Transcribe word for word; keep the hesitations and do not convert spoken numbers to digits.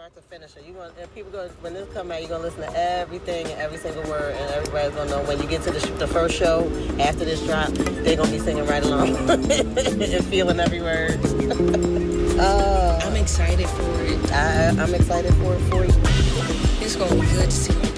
start to finish. Are you going? And people go when this come out, you're gonna listen to everything and every single word, and everybody's gonna know when you get to the, sh- the first show after this drop, they're gonna be singing right along and feeling every word. uh, I'm excited for it. I, I'm excited for it for you. It's gonna be good to see